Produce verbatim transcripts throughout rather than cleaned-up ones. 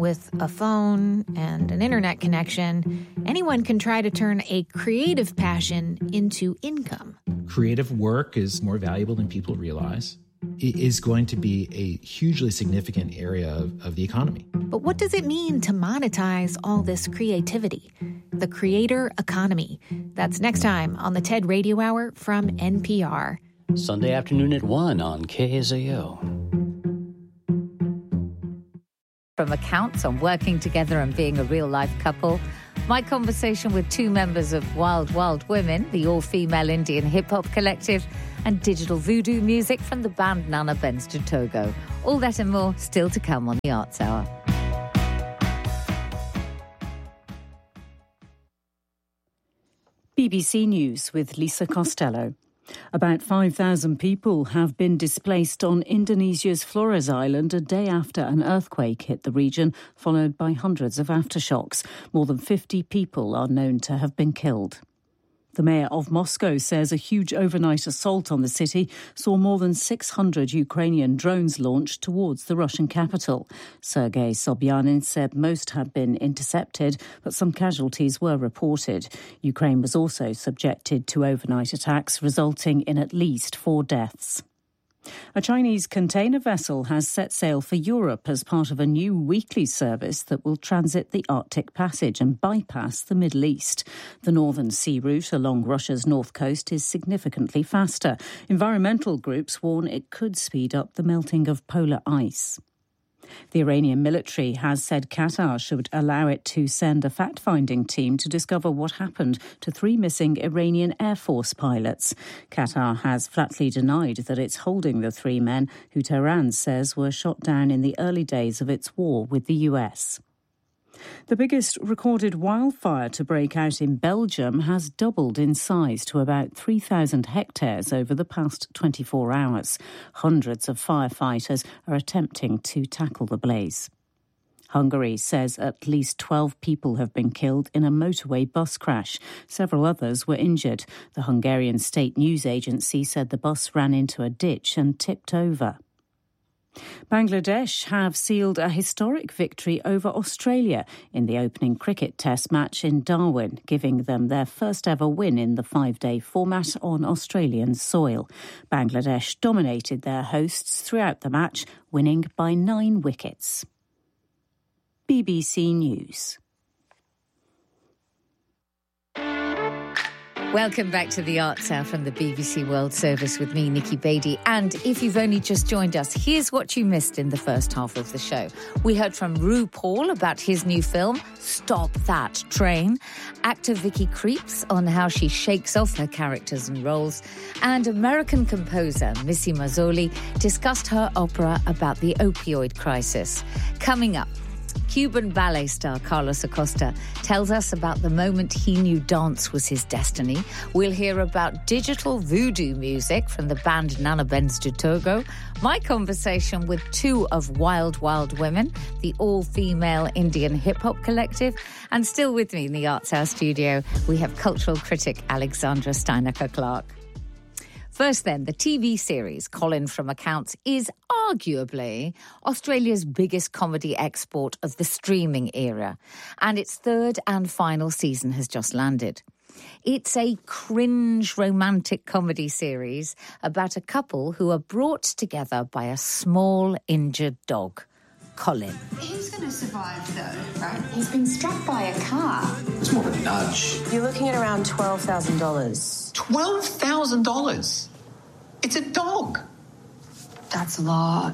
with a phone and an internet connection, anyone can try to turn a creative passion into income. Creative work is more valuable than people realize. It is going to be a hugely significant area of, of the economy. But what does it mean to monetize all this creativity? The creator economy. That's next time on the TED Radio Hour from N P R. Sunday afternoon at one on K S A O. From accounts on working together and being a real-life couple, my conversation with two members of Wild Wild Women, the all-female Indian hip-hop collective, and digital voodoo music from the band Nana Benz de Togo. All that and more still to come on the Arts Hour. B B C News with Lisa Costello. About five thousand people have been displaced on Indonesia's Flores Island a day after an earthquake hit the region, followed by hundreds of aftershocks. More than fifty people are known to have been killed. The mayor of Moscow says a huge overnight assault on the city saw more than six hundred Ukrainian drones launched towards the Russian capital. Sergei Sobyanin said most had been intercepted, but some casualties were reported. Ukraine was also subjected to overnight attacks, resulting in at least four deaths. A Chinese container vessel has set sail for Europe as part of a new weekly service that will transit the Arctic Passage and bypass the Middle East. The Northern Sea route along Russia's north coast is significantly faster. Environmental groups warn it could speed up the melting of polar ice. The Iranian military has said Qatar should allow it to send a fact-finding team to discover what happened to three missing Iranian Air Force pilots. Qatar has flatly denied that it's holding the three men who Tehran says were shot down in the early days of its war with the U S. The biggest recorded wildfire to break out in Belgium has doubled in size to about three thousand hectares over the past twenty-four hours. Hundreds of firefighters are attempting to tackle the blaze. Hungary says at least twelve people have been killed in a motorway bus crash. Several others were injured. The Hungarian state news agency said the bus ran into a ditch and tipped over. Bangladesh have sealed a historic victory over Australia in the opening cricket test match in Darwin, giving them their first ever win in the five-day format on Australian soil. Bangladesh dominated their hosts throughout the match, winning by nine wickets. B B C News. Welcome back to the Arts Hour from the B B C World Service with me, Nikki Beattie. And if you've only just joined us, here's what you missed in the first half of the show. We heard from RuPaul about his new film, Stop That Train. Actor Vicky Krieps on how she shakes off her characters and roles. And American composer Missy Mazzoli discussed her opera about the opioid crisis. Coming up, Cuban ballet star Carlos Acosta tells us about the moment he knew dance was his destiny. We'll hear about digital voodoo music from the band Nana Benz de Togo, my conversation with two of Wild Wild Women, the all-female Indian hip-hop collective, and still with me in the Arts Hour studio, we have cultural critic Alexandra Steinacher-Clark. First then, the T V series Colin from Accounts is arguably Australia's biggest comedy export of the streaming era, and its third and final season has just landed. It's a cringe romantic comedy series about a couple who are brought together by a small injured dog. Colin. He's going to survive, though, right? He's been struck by a car. It's more of a nudge. You're looking at around twelve thousand dollars. twelve thousand dollars? It's a dog. That's a lot.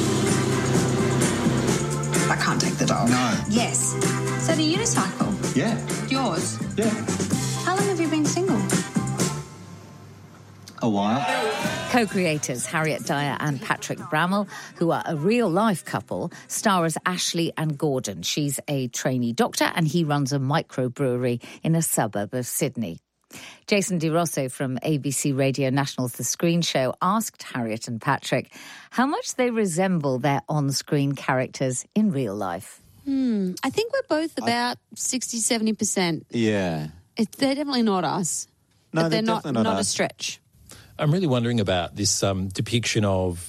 I can't take the dog. No. Yes. So the unicycle? Yeah. Yours? Yeah. How long have you been single? A while. Co-creators Harriet Dyer and Patrick Bramall, who are a real-life couple, star as Ashley and Gordon. She's a trainee doctor and he runs a microbrewery in a suburb of Sydney. Jason Di Rosso from A B C Radio National's The Screen Show asked Harriet and Patrick how much they resemble their on-screen characters in real life. Hmm, I think we're both about I... sixty, seventy percent. Yeah. It's, they're definitely not us. No, but they're, they're not, definitely not, not us. a stretch. I'm really wondering about this um, depiction of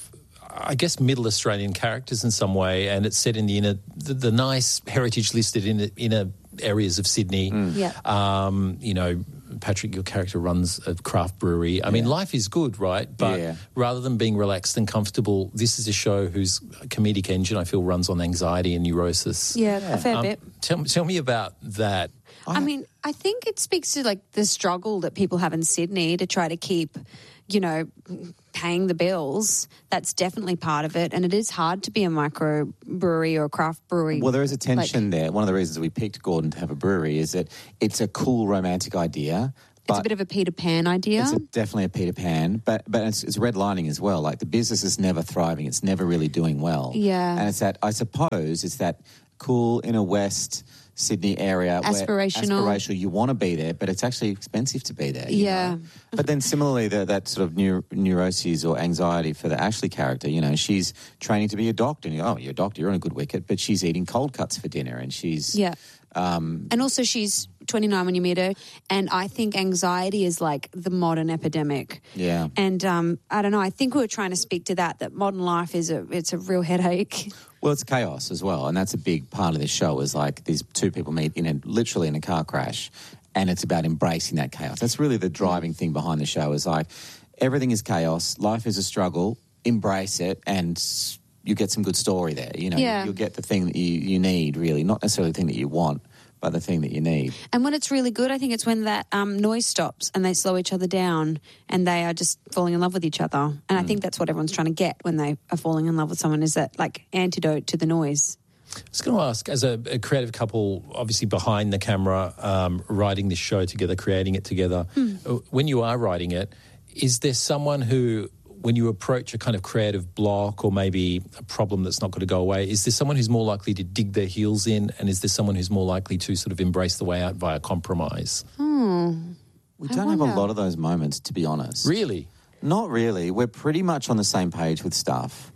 I guess, middle Australian characters in some way, and it's set in the inner, the, the nice heritage-listed inner, inner areas of Sydney. Mm. Yeah. Um, you know, Patrick, your character, runs a craft brewery. I Yeah. mean, life is good, right? But Yeah. rather than being relaxed and comfortable, this is a show whose comedic engine, I feel, runs on anxiety and neurosis. Yeah, a fair Um, bit. Tell, tell me about that. I mean, I think it speaks to like the struggle that people have in Sydney to try to keep, you know, paying the bills. That's definitely part of it. And it is hard to be a micro brewery or a craft brewery. Well, there is a tension Like- there. One of the reasons we picked Gordon to have a brewery is that it's a cool romantic idea. It's a bit of a Peter Pan idea. It's a, definitely a Peter Pan, but but it's, it's redlining as well. Like the business is never thriving; it's never really doing well. Yeah. and it's that I suppose it's that cool inner west Sydney area, where Aspirational. aspirational. You want to be there, but it's actually expensive to be there. you Yeah. know? But then similarly, the, that sort of neur- neuroses or anxiety for the Ashley character. You know, she's training to be a doctor, and you go, oh, you're a doctor, you're on a good wicket, but she's eating cold cuts for dinner, and she's Yeah. Um, And also, she's twenty-nine when you meet her. And I think anxiety is like the modern epidemic. yeah. And um, I don't know, I think we were trying to speak to that, that modern life is a, it's a real headache. Well, it's chaos as well, and that's a big part of this show. Is like these two people meet in a, literally in a car crash, and it's about embracing that chaos. That's really the driving thing behind the show. Is like everything is chaos, life is a struggle. Embrace it, and you get some good story there. You know, Yeah. you'll get the thing that you, you need. Really, not necessarily the thing that you want, but the thing that you need. And when it's really good, I think it's when that um, noise stops and they slow each other down and they are just falling in love with each other. And I think that's what everyone's trying to get when they are falling in love with someone, is that like antidote to the noise. I was going to ask, as a, a creative couple, obviously behind the camera, um, writing this show together, creating it together, Mm. when you are writing it, is there someone who, when you approach a kind of creative block or maybe a problem that's not going to go away, is there someone who's more likely to dig their heels in, and is there someone who's more likely to sort of embrace the way out via compromise? Hmm. We I don't have a wonder. lot of those moments, to be honest. Really? Not really. We're pretty much on the same page with stuff.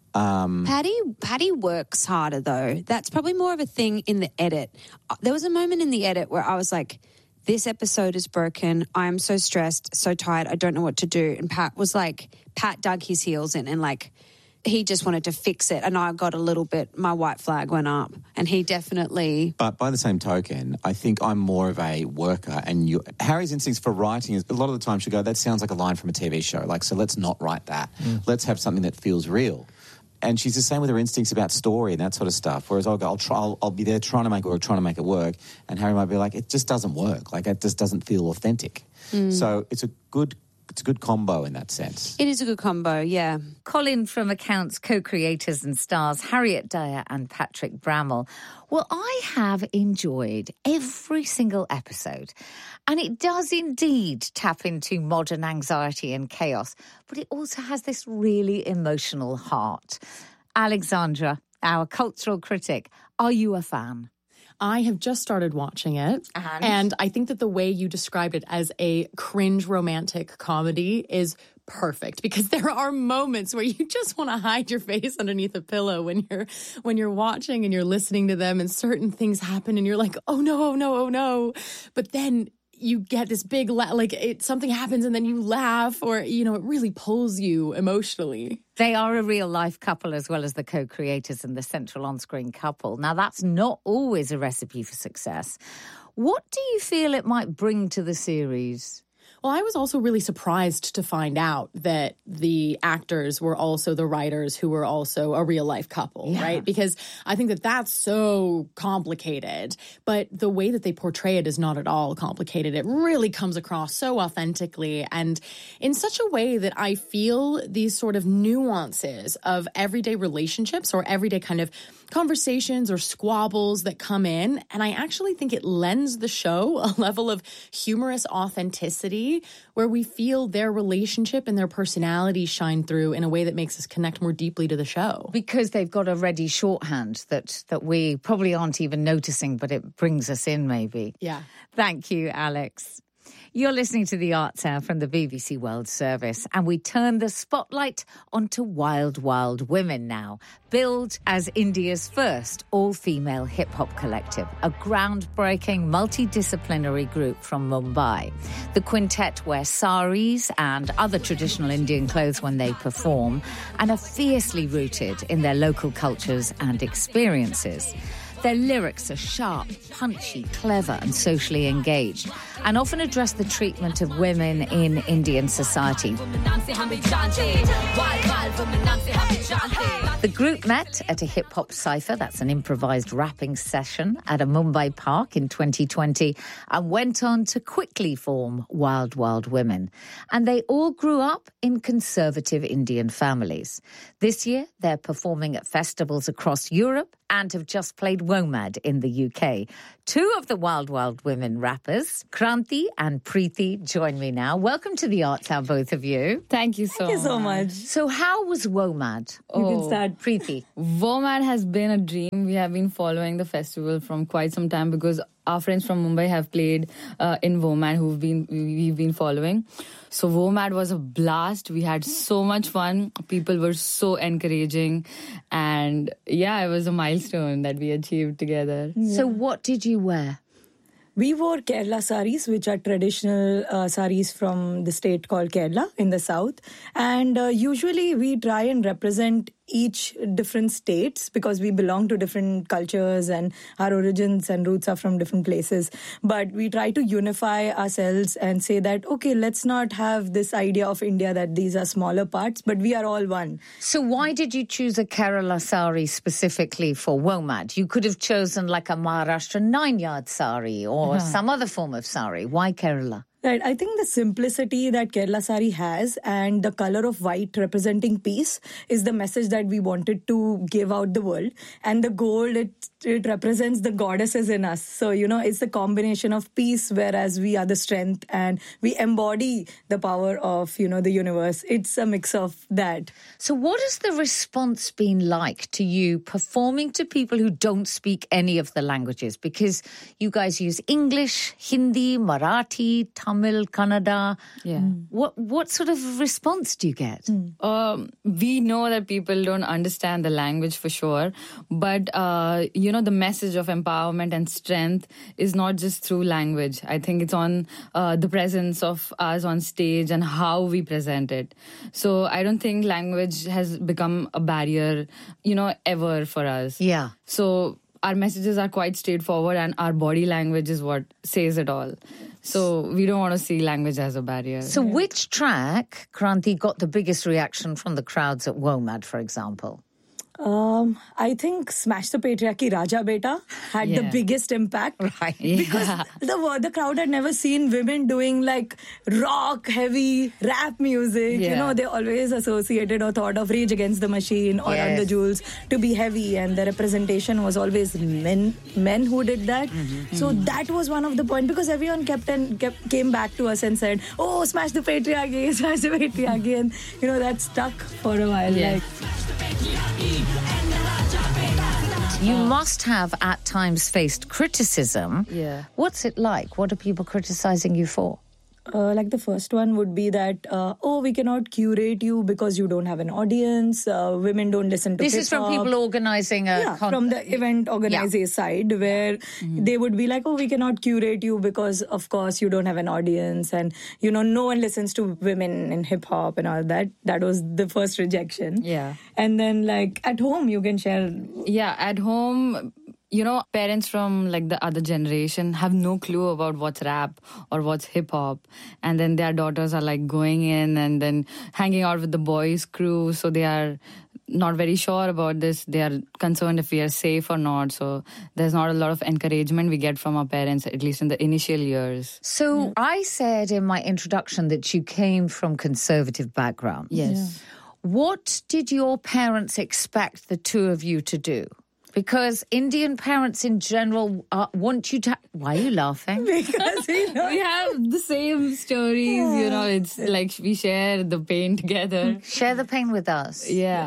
Um, Patty Patty works harder though. That's probably more of a thing in the edit. Uh, There was a moment in the edit where I was like, this episode is broken. I'm so stressed, so tired. I don't know what to do. And Pat was like, Pat dug his heels in and like, he just wanted to fix it. And I got a little bit, my white flag went up. And he definitely... But by the same token, I think I'm more of a worker, and you, Harry's instincts for writing is a lot of the time she'll go, that sounds like a line from a T V show. Like, so let's not write that. Let's have something that feels real. And she's the same with her instincts about story and that sort of stuff. Whereas I'll go, I'll try, I'll, I'll be there trying to make it work, trying to make it work. And Harry might be like, it just doesn't work. Like, it just doesn't feel authentic. So it's a good, it's a good combo in that sense. It is a good combo, yeah. Colin from Accounts, co-creators and stars Harriet Dyer and Patrick Bramall. Well, I have enjoyed every single episode, and it does indeed tap into modern anxiety and chaos, but it also has this really emotional heart. Alexandra, our cultural critic, are you a fan? I have just started watching it, And? and I think that the way you described it as a cringe romantic comedy is perfect, because there are moments where you just want to hide your face underneath a pillow when you're when you're watching and you're listening to them, and certain things happen and you're like, oh no, oh no, oh no. But then you get this big, la- like it, something happens and then you laugh, or, you know, it really pulls you emotionally. They are a real-life couple as well as the co-creators and the central on-screen couple. Now, that's not always a recipe for success. What do you feel it might bring to the series? Well, I was also really surprised to find out that the actors were also the writers who were also a real-life couple, Yeah. right? Because I think that that's so complicated, but the way that they portray it is not at all complicated. It really comes across so authentically and in such a way that I feel these sort of nuances of everyday relationships or everyday kind of conversations or squabbles that come in, and I actually think it lends the show a level of humorous authenticity where we feel their relationship and their personality shine through in a way that makes us connect more deeply to the show. Because they've got a ready shorthand that, that we probably aren't even noticing, but it brings us in maybe. Yeah. Thank you, Alex. You're listening to The Arts Hour from the B B C World Service, and we turn the spotlight onto Wild Wild Women now, billed as India's first all-female hip-hop collective, a groundbreaking multidisciplinary group from Mumbai. The quintet wear saris and other traditional Indian clothes when they perform and are fiercely rooted in their local cultures and experiences. Their lyrics are sharp, punchy, clever and socially engaged, and often address the treatment of women in Indian society. The group met at a hip-hop cypher, that's an improvised rapping session, at a Mumbai park in twenty twenty, and went on to quickly form Wild Wild Women. And they all grew up in conservative Indian families. This year, they're performing at festivals across Europe and have just played WOMAD in the U K. Two of the Wild Wild Women rappers, Kranti and Preeti, join me now. Welcome to the Arts Hour, both of you. Thank you so much. Thank you so much. So how was WOMAD? Oh, you can start. Preeti. WOMAD has been a dream. We have been following the festival from quite some time because our friends from Mumbai have played uh, in WOMAD, who've been we've been following. So WOMAD was a blast. We had so much fun. People were so encouraging. And yeah, it was a milestone that we achieved together. Yeah. So what did you wear? We wore Kerala saris, which are traditional uh, saris from the state called Kerala in the south. And uh, usually we try and represent each different states because we belong to different cultures and our origins and roots are from different places. But we try to unify ourselves and say that, okay, let's not have this idea of India that these are smaller parts, but we are all one. So why did you choose a Kerala sari specifically for WOMAD? You could have chosen like a Maharashtra nine-yard sari or uh-huh. some other form of sari. Why Kerala? Right. I think the simplicity that Kerala sari has and the color of white representing peace is the message that we wanted to give out the world. And the gold, it it represents the goddesses in us. So, you know, it's the combination of peace, whereas we are the strength and we embody the power of, you know, the universe. It's a mix of that. So what has the response been like to you performing to people who don't speak any of the languages? Because you guys use English, Hindi, Marathi, Tamil, Kannada. Yeah. Mm. What what sort of response do you get? Mm. Um, we know that people don't understand the language for sure, but uh, you know the message of empowerment and strength is not just through language. I think it's on uh, the presence of us on stage and how we present it. So I don't think language has become a barrier, you know, ever for us. Yeah. So our messages are quite straightforward and our body language is what says it all. So we don't want to see language as a barrier. So yeah. Which track, Kranti, got the biggest reaction from the crowds at WOMAD, for example? Um, I think Smash the Patriarchy, Raja Beta had yeah. the biggest impact. Right. Because yeah. the the crowd had never seen women doing like rock, heavy, rap music. Yeah. You know, they always associated or thought of Rage Against the Machine or yes. Run the Jewels to be heavy. And the representation was always men men who did that. Mm-hmm. So mm-hmm. that was one of the points because everyone kept and kept, came back to us and said, oh, Smash the Patriarchy, Smash the Patriarchy. And, you know, that stuck for a while. Yeah. Like, you must have at times faced criticism. Yeah. What's it like? What are people criticizing you for? Uh, like the first one would be that, uh, oh, we cannot curate you because you don't have an audience. Uh, women don't listen to This hip-hop. is from people organizing a... Yeah, con- from the event organizer yeah. side where mm-hmm. they would be like, oh, we cannot curate you because, of course, you don't have an audience. And, you know, no one listens to women in hip-hop and all that. That was the first rejection. Yeah. And then, like, at home, you can share... Yeah, at home... You know, parents from like the other generation have no clue about what's rap or what's hip hop. And then their daughters are like going in and then hanging out with the boys' crew. So they are not very sure about this. They are concerned if we are safe or not. So there's not a lot of encouragement we get from our parents, at least in the initial years. So yeah. I said in my introduction that you came from conservative background. Yes. Yeah. What did your parents expect the two of you to do? Because Indian parents in general uh, want you to... Why are you laughing? Because you know, we have the same stories, yeah. you know, it's like we share the pain together. Share the pain with us. Yeah. Yes.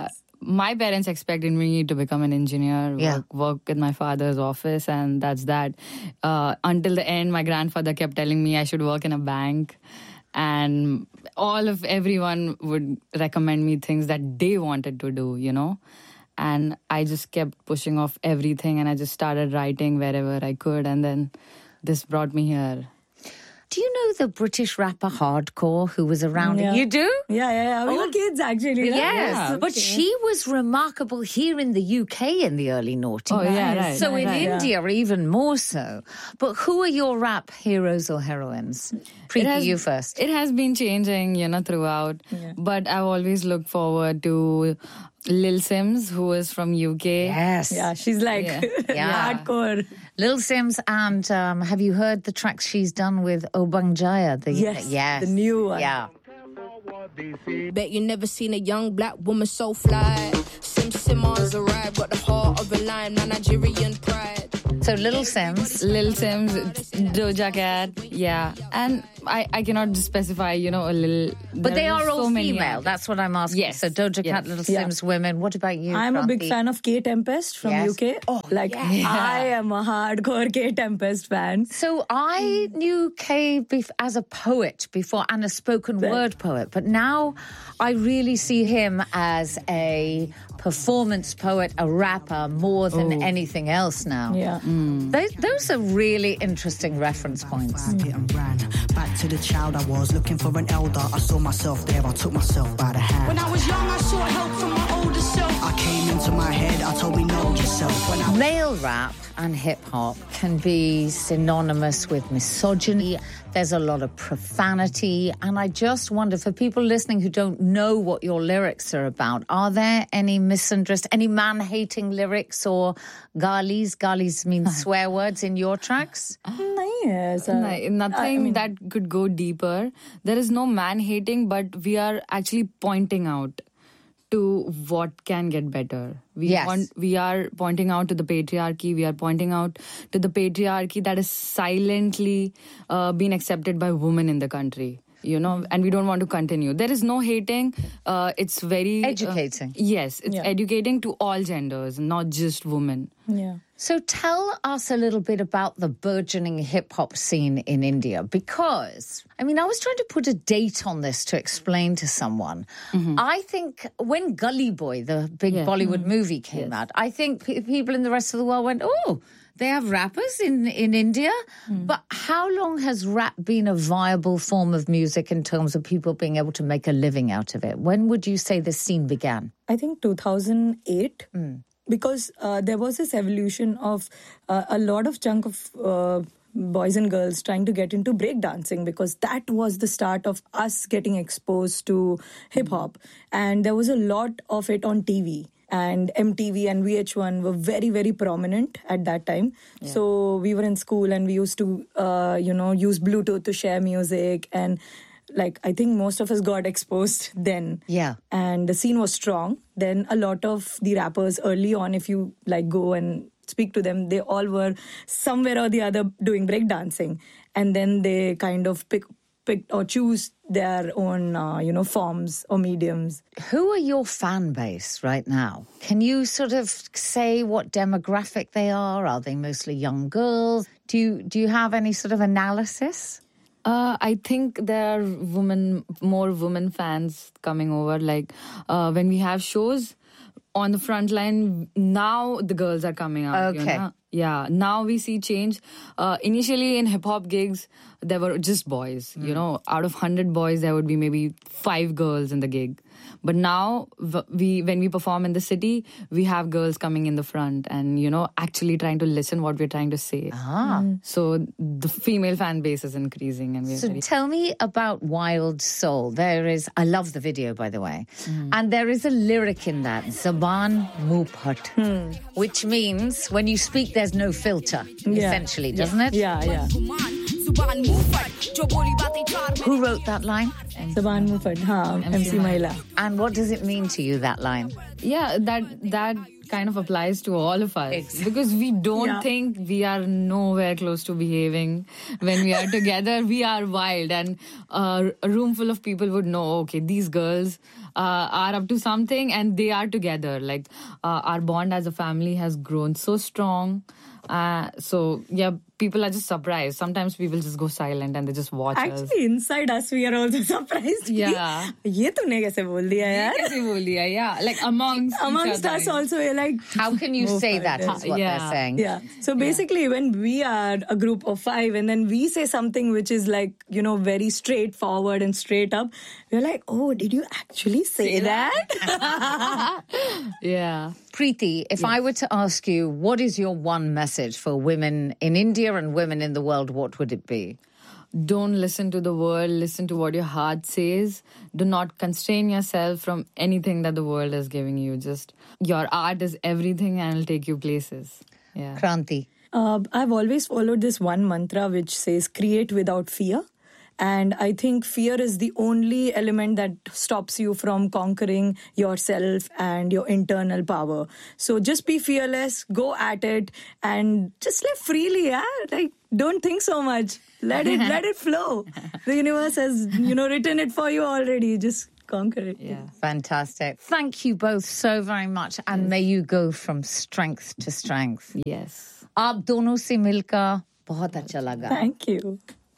my parents expected me to become an engineer, Yeah. work, work in my father's office, and that's that. Uh, until the end, my grandfather kept telling me I should work in a bank. And all of everyone would recommend me things that they wanted to do, you know. And I just kept pushing off everything, and I just started writing wherever I could. And then this brought me here. Do you know the British rapper Hardcore who was around? Yeah. You do? Yeah, yeah, yeah. We Oh. were kids, actually. Yes, Yeah. but Okay. she was remarkable here in the U K in the early noughties. Oh, yeah, right, So in right, yeah. India, even more so. But who are your rap heroes or heroines? Preeti, has- you first. It has been changing, you know, throughout. But I've always looked forward to Lil Sims, who is from U K. Yes. Yeah, she's like Yeah. Yeah. hardcore. Lil Sims, and um, have you heard the tracks she's done with Obang Jaya? The, Yes, yes. the new one. Yeah. Bet you never seen a young black woman so fly. Sim Simmons arrived, got the heart of a lion, my Nigerian pride. So Lil Sims. Lil Sims, Doja Cat, yeah. And I, I cannot just specify, you know, a little... But they there are all so many female. others. That's what I'm asking. Yes. So Doja Cat, Yes. Little Yeah. Sims, women. What about you, I'm a big Kranti? fan of K Tempest from Yes. U K. Oh, like yes. I am a hardcore K Tempest fan. So I knew Kay bef- as a poet before and a spoken word poet, but now I really see him as a performance poet, a rapper, more than Oh. anything else now. Yeah. Those, those are really interesting reference points. And ran back to the child I was, looking for an elder. I saw myself there, I took myself by the hand. When I was young, I sought help from my older self. I came into my head, I told me know yourself. When I Male rap and hip hop can be synonymous with misogyny. There's a lot of profanity. And I just wonder, for people listening who don't know what your lyrics are about, are there any misandrist, any man-hating lyrics or galis? Galis means swear words in your tracks? Yes. uh, No, nothing I mean- that could go deeper. There is no man-hating, but we are actually pointing out to what can get better. We Yes. want, we are pointing out to the patriarchy. We are pointing out to the patriarchy that is silently uh, being accepted by women in the country. You know, and we don't want to continue. There is no hating. Uh, it's very... uh, Educating. yes, it's Yeah. educating to all genders, not just women. Yeah. So tell us a little bit about the burgeoning hip-hop scene in India, because, I mean, I was trying to put a date on this to explain to someone. I think when Gully Boy, the big Yeah. Bollywood movie came out, I think pe- people in the rest of the world went, oh, they have rappers in, in India? But how long has rap been a viable form of music in terms of people being able to make a living out of it? When would you say this scene began? I think two thousand eight. Because uh, there was this evolution of uh, a lot of chunk of uh, boys and girls trying to get into breakdancing, because that was the start of us getting exposed to hip hop. And there was a lot of it on T V. And M T V and V H one were very, very prominent at that time. So we were in school and we used to, uh, you know, use Bluetooth to share music. And like, I think most of us got exposed then. Yeah. And the scene was strong. Then a lot of the rappers early on, if you like go and speak to them, they all were somewhere or the other doing breakdancing. And then they kind of pick, pick or choose their own, uh, you know, forms or mediums. Who are your fan base right now? Can you sort of say what demographic they are? Are they mostly young girls? Do you, do you have any sort of analysis? Uh, I think there are women, more women fans coming over. Like uh, when we have shows on the front line, now the girls are coming out. You Okay. know? Yeah, now we see change. Uh, initially in hip hop gigs, there were just boys. You know, out of one hundred boys, there would be maybe five girls in the gig. But now, w- we when we perform in the city, we have girls coming in the front and, you know, actually trying to listen what we're trying to say. Ah. So the female fan base is increasing. And we're So very tell me about Wild Soul. There is, I love the video, by the way. And there is a lyric in that, Zaban Muphat, which means when you speak, there's no filter, Yeah. essentially, doesn't it? Yeah, yeah. Who wrote that line? Zaban Mufat, ha, M C Mahila. And what does it mean to you, that line? Yeah, that that kind of applies to all of us because we don't Yeah. think we are nowhere close to behaving. When we are together, we are wild, and uh, a room full of people would know, okay, these girls uh, are up to something and they are together. Like uh, our bond as a family has grown so strong. Uh, so yeah, people are just surprised. Sometimes people just go silent and they just watch Actually, us. Actually, inside us, we are also surprised. Yeah. ये तूने कैसे बोल दिया यार? कैसे बोल दिया? Yeah, like amongst amongst us also, we're like. How can you say that? Is what yeah. they're saying. Yeah. So basically, yeah. when we are a group of five, and then we say something which is like, you know, very straightforward and straight up, we're like, oh, did you actually say, say that? that? Yeah. Preeti, if yes. I were to ask you, what is your one message for women in India and women in the world, what would it be? Don't listen to the world. Listen to what your heart says. Do not constrain yourself from anything that the world is giving you. Just your art is everything and it'll take you places. Yeah. Kranti. Uh, I've always followed this one mantra which says create without fear. And I think fear is the only element that stops you from conquering yourself and your internal power. So just be fearless, go at it, and just live freely. Yeah? Like, don't think so much. Let it, let it flow. The universe has, you know, written it for you already. Just conquer it. Yeah, fantastic. Thank you both so very much, and yes. may you go from strength to strength. Yes. Aap dono se milkar bahut acha laga. Thank you.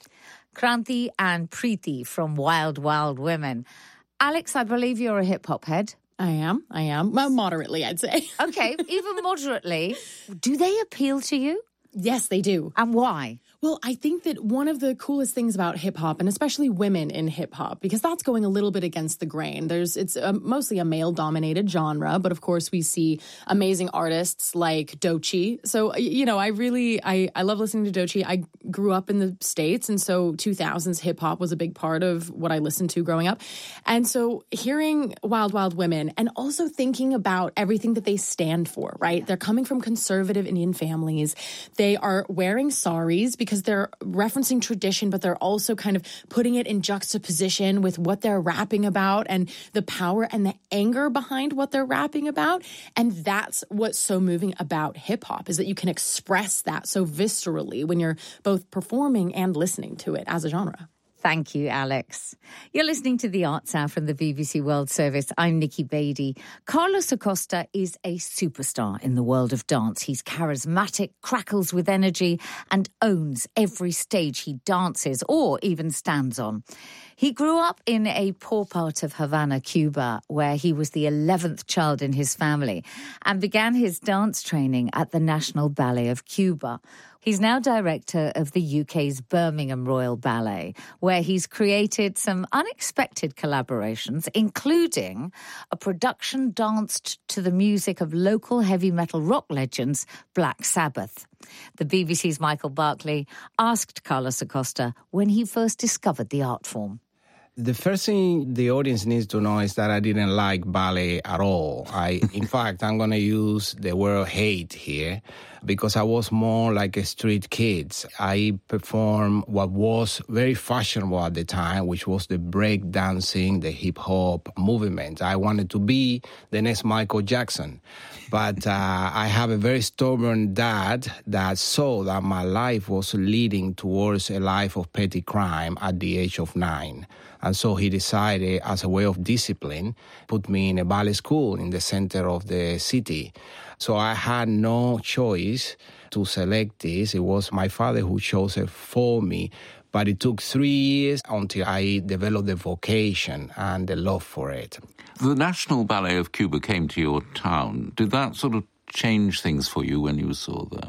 Kranti and Preeti from Wild Wild Women. Alex, I believe you're a hip-hop head. I am. I am. Well, moderately, I'd say. Okay, even moderately. Do they appeal to you? Yes, they do. And why? Well, I think that one of the coolest things about hip-hop, and especially women in hip-hop, because that's going a little bit against the grain. There's It's a, mostly a male-dominated genre, but of course we see amazing artists like Doechii. So, you know, I really, I, I love listening to Doechii. I grew up in the States, and so two thousands hip-hop was a big part of what I listened to growing up. And so hearing Wild Wild Women and also thinking about everything that they stand for, right? Yeah. They're coming from conservative Indian families. They are wearing saris because they're referencing tradition, but they're also kind of putting it in juxtaposition with what they're rapping about and the power and the anger behind what they're rapping about. And that's what's so moving about hip-hop, is that you can express that so viscerally when you're both performing and listening to it as a genre. Thank you, Alex. You're listening to The Arts Hour from the B B C World Service. I'm Nikki Beattie. Carlos Acosta is a superstar in the world of dance. He's charismatic, crackles with energy, and owns every stage he dances or even stands on. He grew up in a poor part of Havana, Cuba, where he was the eleventh child in his family and began his dance training at the National Ballet of Cuba. He's now director of the U K's Birmingham Royal Ballet, where he's created some unexpected collaborations, including a production danced to the music of local heavy metal rock legends Black Sabbath. The B B C's Michael Barclay asked Carlos Acosta when he first discovered the art form. The first thing the audience needs to know is that I didn't like ballet at all. I, in fact, I'm going to use the word hate here because I was more like a street kid. I performed what was very fashionable at the time, which was the break dancing, the hip hop movement. I wanted to be the next Michael Jackson. But uh, I have a very stubborn dad that saw that my life was leading towards a life of petty crime at the age of nine. And so he decided, as a way of discipline, put me in a ballet school in the center of the city. So I had no choice to select this. It was my father who chose it for me. But it took three years until I developed the vocation and the love for it. The National Ballet of Cuba came to your town. Did that sort of change things for you when you saw them?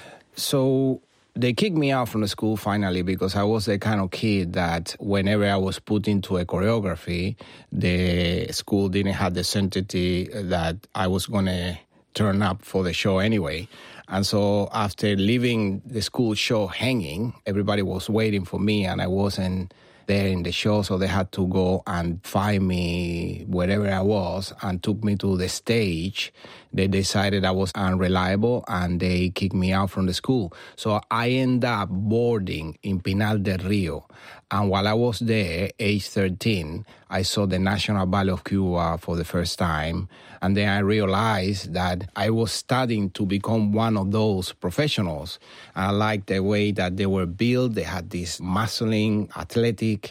So they kicked me out from the school finally because I was the kind of kid that whenever I was put into a choreography, the school didn't have the certainty that I was going to turn up for the show anyway. And so after leaving the school show hanging, everybody was waiting for me and I wasn't there in the show, so they had to go and find me wherever I was and took me to the stage. They decided I was unreliable and they kicked me out from the school. So I ended up boarding in Pinal del Rio. And while I was there, age thirteen, I saw the National Ballet of Cuba for the first time. And then I realized that I was studying to become one of those professionals. And I liked the way that they were built. They had this muscling, athletic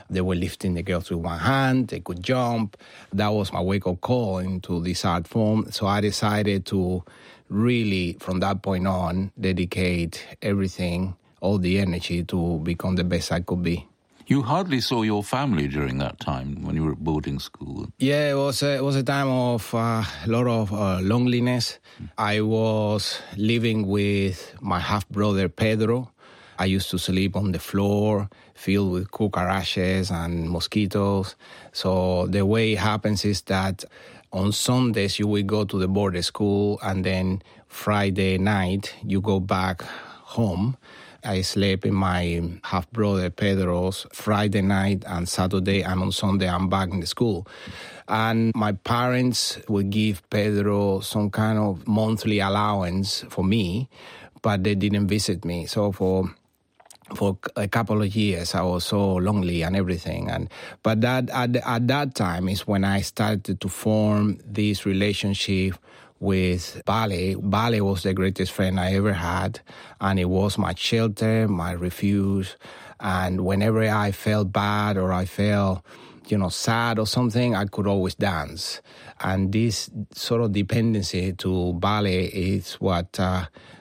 They were lifting the girls with one hand, they could jump. That was my wake-up call into this art form. So I decided to really, from that point on, dedicate everything, all the energy to become the best I could be. You hardly saw your family during that time when you were at boarding school. Yeah, it was a, it was a time of uh, a lot of uh, loneliness. I was living with my half-brother, Pedro. I used to sleep on the floor, filled with cucarachas and mosquitoes. So the way it happens is that on Sundays you will go to the boarding school, and then Friday night you go back home. I sleep in my half-brother Pedro's Friday night and Saturday, and on Sunday I'm back in the school. And my parents would give Pedro some kind of monthly allowance for me, but they didn't visit me. So for for a couple of years I was so lonely and everything. And but that at, at that time is when I started to form this relationship with Bale. Bale was the greatest friend I ever had, and it was my shelter, my refuge. And whenever I felt bad or I felt, you know, sad or something, I could always dance. And this sort of dependency to Bale is what uh,